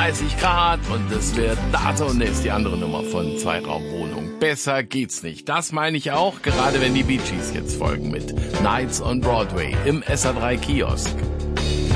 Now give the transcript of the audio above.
30 Grad und es wird und ist die andere Nummer von Zweiraumwohnung. Besser geht's nicht. Das meine ich auch, gerade wenn die Bee Gees jetzt folgen mit Nights on Broadway im SA3 Kiosk.